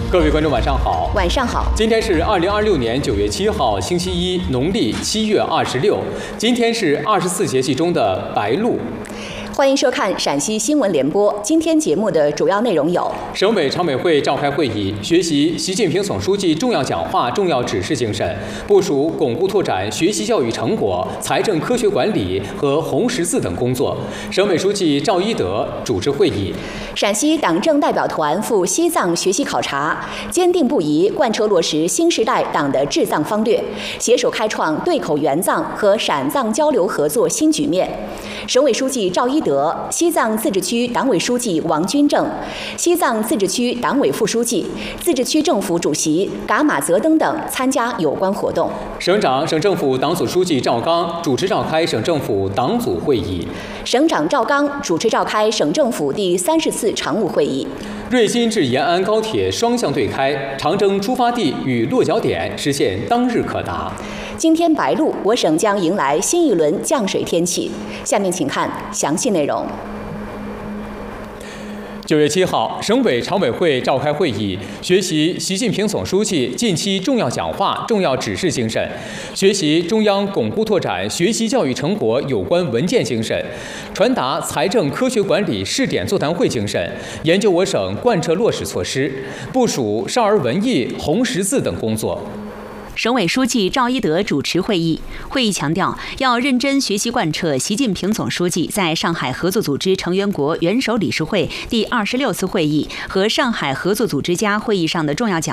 各位观众，晚上好。 晚上好。 今天是2026年9月7号，星期一，农历7月26。今天是24节气中的白露。 欢迎收看陕西新闻联播。今天节目的主要内容有： 省委常委会召开会议，学习习近平总书记重要讲话、重要指示精神，部署巩固拓展学习教育成果、财政科学管理和红十字等工作。省委书记赵一德主持会议。 陕西党政代表团赴西藏学习考察，坚定不移贯彻落实新时代党的治藏方略，携手开创对口援藏和陕藏交流合作新局面。省委书记赵一德、西藏自治区党委书记王军正、西藏自治区党委副书记、自治区政府主席噶玛泽登等参加有关活动。 省长、省政府党组书记赵刚主持召开省政府党组会议。 省长赵刚主持召开省政府第30次常务会议。 瑞金至延安高铁双向对开，长征出发地与落脚点实现当日可达。 今天白露，我省将迎来新一轮降水天气。下面请看详细内容。 9月7号，省委常委会召开会议，学习习近平总书记近期重要讲话、重要指示精神，学习中央巩固拓展学习教育成果有关文件精神，传达财政科学管理试点座谈会精神，研究我省贯彻落实措施，部署少儿文艺、红十字等工作。 省委书记赵一德主持会议。会议强调，要认真学习贯彻习近平总书记在上海合作组织成员国元首理事会第26次会议和上海合作组织家会议上的重要讲